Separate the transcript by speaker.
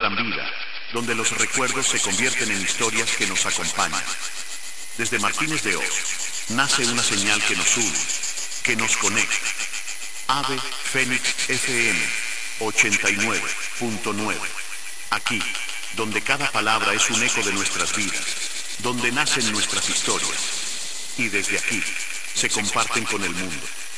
Speaker 1: cobran vida, donde los recuerdos se convierten en historias que nos acompañan. Desde Martínez de Oz, nace una señal que nos une, que nos conecta. Ave Fénix FM 89.9. Aquí, donde cada palabra es un eco de nuestras vidas, donde nacen nuestras historias, y desde aquí se comparten con el mundo.